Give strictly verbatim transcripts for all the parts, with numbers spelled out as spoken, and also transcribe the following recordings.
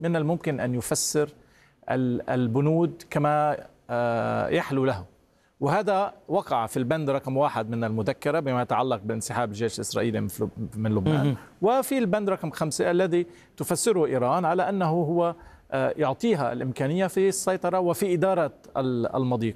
من الممكن أن يفسر البنود كما يحلو له، وهذا وقع في البند رقم واحد من المذكرة بما يتعلق بانسحاب الجيش الإسرائيلي من لبنان، وفي البند رقم خمسة الذي تفسره إيران على أنه هو يعطيها الإمكانية في السيطرة وفي إدارة المضيق.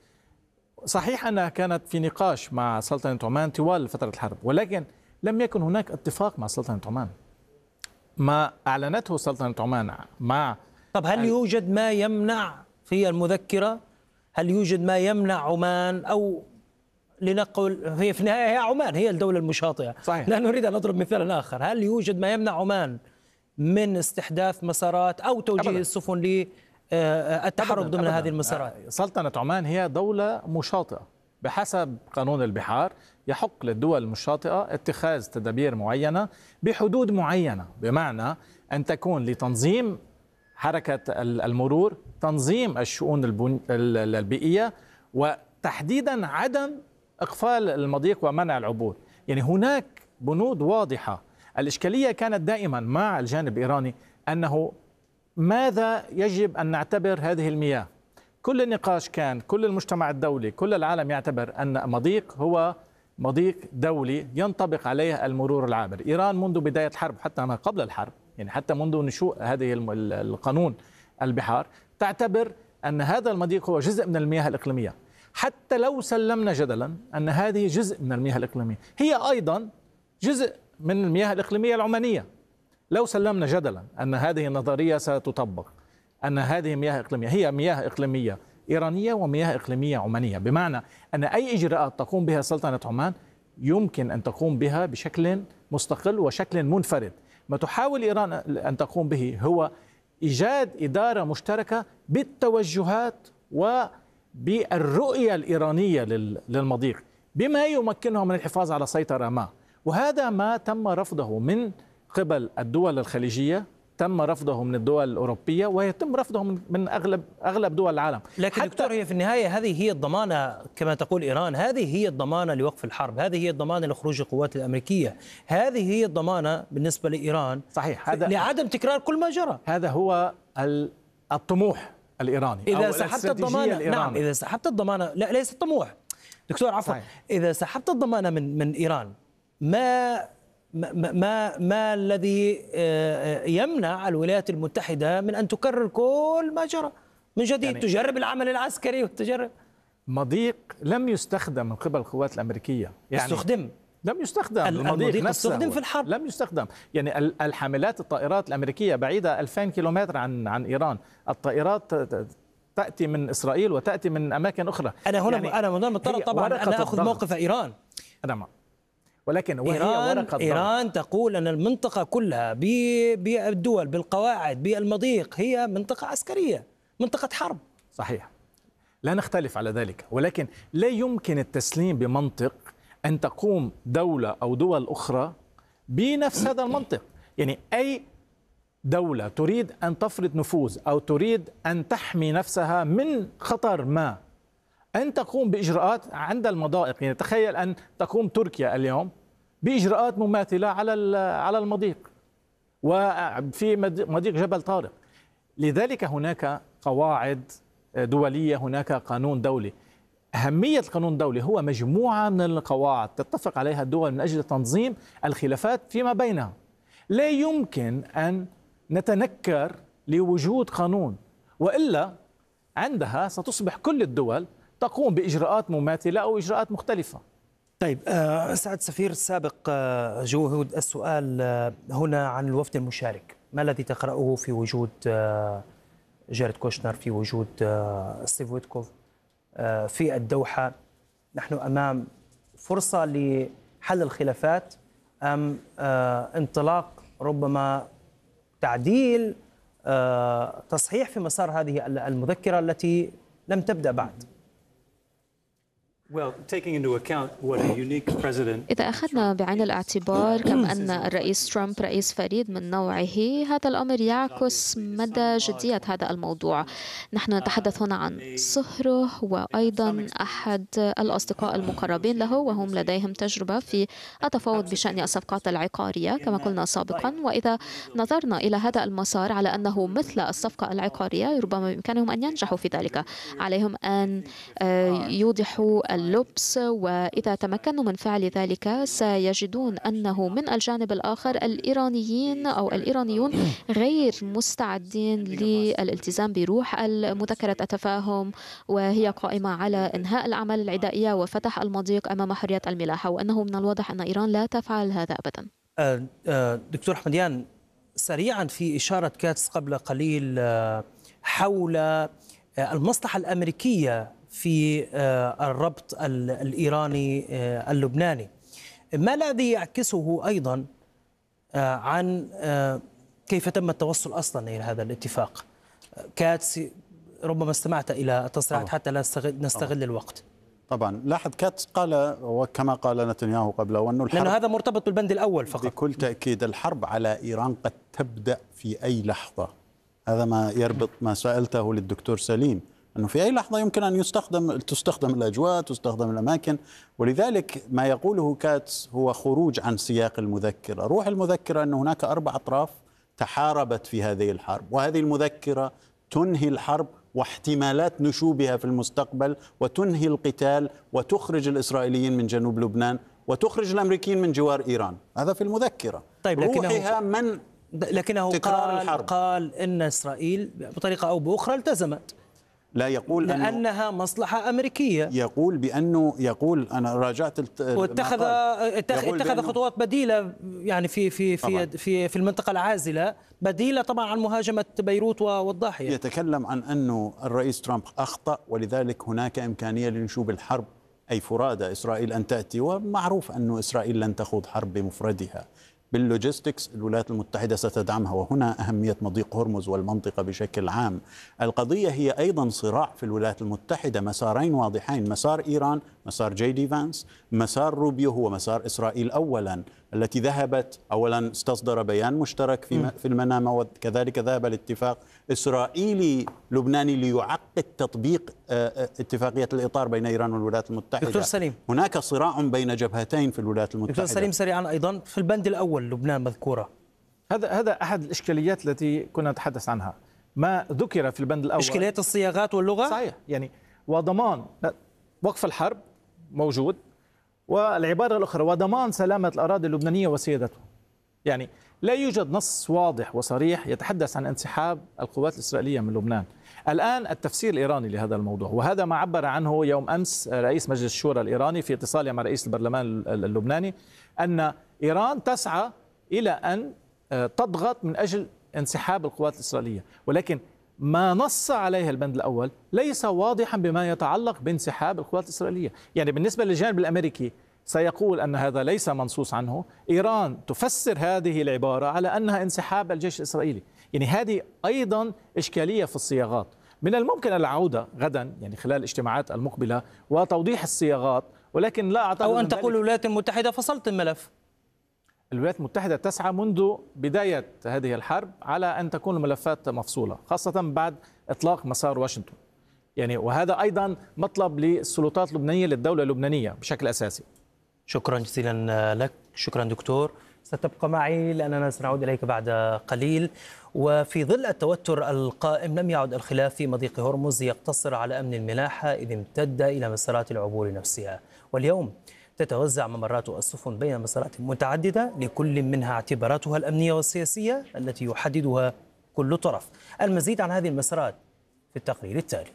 صحيح أنها كانت في نقاش مع سلطنة عمان طوال فترة الحرب، ولكن لم يكن هناك اتفاق مع سلطنة عمان. ما أعلنته سلطنة عمان مع طب هل يوجد ما يمنع في المذكرة، هل يوجد ما يمنع عمان، أو لنقل هي في النهاية هي عمان هي الدولة المشاطئة، صحيح. لا نريد أن نضرب مثالا آخر، هل يوجد ما يمنع عمان من استحداث مسارات أو توجيه أبداً. السفن للتحرك ضمن أبداً. هذه المسارات؟ سلطنة عمان هي دولة مشاطئة بحسب قانون البحار، يحق للدول المشاطئة اتخاذ تدابير معينة بحدود معينة، بمعنى أن تكون لتنظيم حركة المرور، تنظيم الشؤون البيئية، وتحديدا عدم إقفال المضيق ومنع العبور. يعني هناك بنود واضحة. الإشكالية كانت دائما مع الجانب الإيراني أنه ماذا يجب أن نعتبر هذه المياه. كل النقاش كان كل المجتمع الدولي كل العالم يعتبر أن مضيق هو مضيق دولي ينطبق عليه المرور العابر. إيران منذ بداية الحرب حتى ما قبل الحرب، يعني حتى منذ نشوء هذه القانون البحار، تعتبر أن هذا المضيق هو جزء من المياه الإقليمية. حتى لو سلمنا جدلا أن هذه جزء من المياه الإقليمية، هي أيضا جزء من المياه الإقليمية العمانية. لو سلمنا جدلا أن هذه النظرية ستطبق، أن هذه مياه إقليمية هي مياه إقليمية إيرانية ومياه إقليمية عمانية، بمعنى أن أي إجراءات تقوم بها سلطنة عمان يمكن أن تقوم بها بشكل مستقل وشكل منفرد. ما تحاول إيران أن تقوم به هو إيجاد إدارة مشتركة بالتوجهات وبالرؤية الإيرانية للمضيق بما يمكنها من الحفاظ على سيطرة ما، وهذا ما تم رفضه من قبل الدول الخليجية، تم رفضه من الدول الأوروبية، ويتم رفضه من, من أغلب أغلب دول العالم. لكن دكتور، هي في النهاية هذه هي الضمانة كما تقول إيران، هذه هي الضمانة لوقف الحرب، هذه هي الضمانة لخروج القوات الأمريكية، هذه هي الضمانة بالنسبة لإيران. صحيح، هذا لعدم تكرار كل ما جرى. هذا هو الطموح الإيراني. إذا سحبت الضمانة، نعم إذا سحبت الضمانة، لا ليس الطموح دكتور، عفوا، إذا سحبت الضمانة من من إيران، ما ما ما, ما الذي يمنع الولايات المتحدة من أن تكرر كل ما جرى من جديد؟ يعني تجرب العمل العسكري وتجرب. مضيق لم يستخدم من قبل القوات الأمريكية، يعني استخدم لم يستخدم المضيق نفسه استخدم في الحرب، لم يستخدم. يعني الحاملات الطائرات الأمريكية بعيدة ألفين كيلومتر عن عن إيران، الطائرات تأتي من إسرائيل وتأتي من أماكن أخرى. أنا هنا يعني أنا مضطر طبعا أن أخذ موقف إيران، نعم، ولكن وهي إيران ورقة إيران تقول أن المنطقة كلها بالدول بالقواعد بالمضيق هي منطقة عسكرية، منطقة حرب. صحيح، لا نختلف على ذلك، ولكن لا يمكن التسليم بمنطق أن تقوم دولة أو دول أخرى بنفس هذا المنطق. يعني أي دولة تريد أن تفرض نفوذ أو تريد أن تحمي نفسها من خطر ما، أن تقوم بإجراءات عند المضائق. يعني تخيل أن تقوم تركيا اليوم بإجراءات مماثلة على على المضيق وفي مضيق جبل طارق. لذلك هناك قواعد دولية، هناك قانون دولي. أهمية القانون الدولي هو مجموعة من القواعد تتفق عليها الدول من أجل تنظيم الخلافات فيما بينها. لا يمكن أن نتنكر لوجود قانون، وإلا عندها ستصبح كل الدول تقوم بإجراءات مماثلة أو إجراءات مختلفة. طيب آه سعد السفير السابق آه جوهود، السؤال آه هنا عن الوفد المشارك، ما الذي تقرأه في وجود آه جاريد كوشنر، في وجود آه ستيف ويتكوف آه في الدوحة؟ نحن أمام فرصة لحل الخلافات أم آه انطلاق ربما تعديل آه تصحيح في مسار هذه المذكرة التي لم تبدأ بعد؟ إذا أخذنا بعين الاعتبار كم أن الرئيس ترامب رئيس فريد من نوعه، هذا الأمر يعكس مدى جدية هذا الموضوع. نحن نتحدث هنا عن صهره، وأيضا أحد الأصدقاء المقربين له وهم لديهم تجربة في التفاوض بشأن الصفقات العقارية كما قلنا سابقا. وإذا نظرنا إلى هذا المسار على أنه مثل الصفقة العقارية، ربما بإمكانهم أن ينجحوا في ذلك. عليهم أن يوضحوا اللبس، وإذا تمكنوا من فعل ذلك سيجدون أنه من الجانب الآخر الإيرانيين أو الإيرانيون غير مستعدين للالتزام بروح مذكرة التفاهم، وهي قائمة على إنهاء الأعمال العدائية وفتح المضيق أمام حرية الملاحة، وأنه من الواضح أن إيران لا تفعل هذا أبدا. دكتور حمديان، سريعا في إشارة كاتس قبل قليل حول المصلحة الأمريكية في الربط الإيراني اللبناني، ما الذي يعكسه أيضا عن كيف تم التوصل أصلا إلى هذا الاتفاق؟ كاتس ربما استمعت إلى التصريحات حتى لا نستغل الوقت. طبعا لاحظ كاتس قال وكما قال نتنياهو قبله أنه الحرب، لأن هذا مرتبط بالبند الأول فقط. بكل تأكيد الحرب على إيران قد تبدأ في أي لحظة. هذا ما يربط ما سألته للدكتور سليم، أنه في أي لحظة يمكن أن يستخدم تستخدم الأجواء، تستخدم الأماكن. ولذلك ما يقوله كاتس هو خروج عن سياق المذكرة. روح المذكرة أن هناك أربع أطراف تحاربت في هذه الحرب، وهذه المذكرة تنهي الحرب واحتمالات نشوبها في المستقبل، وتنهي القتال، وتخرج الإسرائيليين من جنوب لبنان، وتخرج الأمريكيين من جوار إيران. هذا في المذكرة. طيب، روحها من لكنه قال, الحرب. قال إن إسرائيل بطريقة أو بأخرى التزمت، لا يقول لأنها مصلحة أمريكية. يقول بأنه يقول أنا راجعت واتخذ اتخذ خطوات بديلة، يعني في في في في في المنطقة العازلة، بديلة طبعا عن مهاجمة بيروت والضاحية. يتكلم عن أنه الرئيس ترامب أخطأ، ولذلك هناك إمكانية لنشوب الحرب أي فرادى إسرائيل أن تأتي، ومعروف أنه إسرائيل لن تخوض حرب بمفردها. باللوجيستكس الولايات المتحدة ستدعمها، وهنا أهمية مضيق هرمز والمنطقة بشكل عام. القضية هي أيضا صراع في الولايات المتحدة، مسارين واضحين، مسار إيران، مسار جي دي فانس، مسار روبيو هو مسار إسرائيل أولا، التي ذهبت أولا استصدر بيان مشترك في في المنامة، وكذلك ذهب الاتفاق إسرائيلي لبناني ليعقد تطبيق اتفاقية الإطار بين إيران والولايات المتحدة. دكتور سليم، هناك صراع بين جبهتين في الولايات المتحدة. دكتور سليم سريعا، أيضا في البند الأول لبنان مذكورة، هذا هذا أحد الإشكاليات التي كنا نتحدث عنها. ما ذكر في البند الأول إشكاليات الصياغات واللغة، صحيح، يعني وضمان وقف الحرب موجود، والعبارة الأخرى وضمان سلامة الأراضي اللبنانية وسيادتها. يعني لا يوجد نص واضح وصريح يتحدث عن انسحاب القوات الإسرائيلية من لبنان. الآن التفسير الإيراني لهذا الموضوع، وهذا ما عبر عنه يوم أمس رئيس مجلس الشورى الإيراني في اتصاله مع رئيس البرلمان اللبناني، أن إيران تسعى إلى أن تضغط من أجل انسحاب القوات الإسرائيلية، ولكن ما نص عليه البند الأول ليس واضحا بما يتعلق بانسحاب القوات الإسرائيلية. يعني بالنسبة للجانب الأمريكي سيقول أن هذا ليس منصوص عنه، إيران تفسر هذه العبارة على أنها انسحاب الجيش الإسرائيلي. يعني هذه أيضا إشكالية في الصياغات. من الممكن العودة غدا، يعني خلال الاجتماعات المقبلة، وتوضيح الصياغات، ولكن لا أعتقد أو أن تقول الولايات المتحدة فصلت الملف. الولايات المتحدة تسعى منذ بداية هذه الحرب على أن تكون الملفات مفصولة، خاصة بعد إطلاق مسار واشنطن. يعني وهذا أيضا مطلب للسلطات اللبنانية للدولة اللبنانية بشكل أساسي. شكرا جزيلا لك، شكرا دكتور. ستبقى معي لأننا سنعود إليك بعد قليل. وفي ظل التوتر القائم، لم يعد الخلاف في مضيق هرمز يقتصر على أمن الملاحة، إذ امتد إلى مسارات العبور نفسها. واليوم تتوزع ممرات السفن بين مسارات متعددة، لكل منها اعتباراتها الأمنية والسياسية التي يحددها كل طرف. المزيد عن هذه المسارات في التقرير التالي.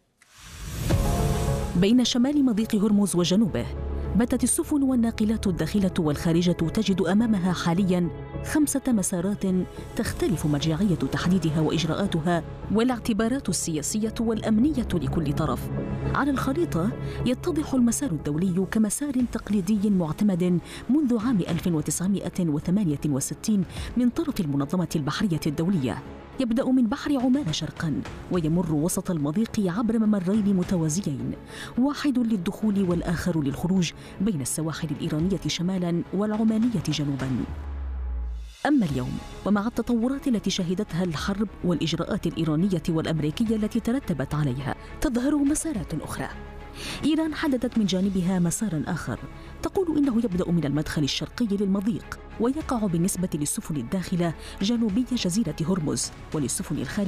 بين شمال مضيق هرمز وجنوبه، باتت السفن والناقلات الداخلة والخارجة تجد أمامها حالياً خمسة مسارات تختلف مرجعية تحديدها وإجراءاتها والاعتبارات السياسية والأمنية لكل طرف. على الخريطة يتضح المسار الدولي كمسار تقليدي معتمد منذ عام ألف وتسعمائة وثمانية وستين من طرف المنظمة البحرية الدولية، يبدأ من بحر عمان شرقاً ويمر وسط المضيق عبر ممرين متوازيين، واحد للدخول والآخر للخروج، بين السواحل الإيرانية شمالاً والعمانية جنوباً. أما اليوم ومع التطورات التي شهدتها الحرب والإجراءات الإيرانية والأمريكية التي ترتبت عليها، تظهر مسارات أخرى. إيران حددت من جانبها مساراً آخر، تقول إنه يبدأ من المدخل الشرقي للمضيق ويقع بالنسبة للسفن الداخلة جنوبي جزيرة هرمز وللسفن الخارجية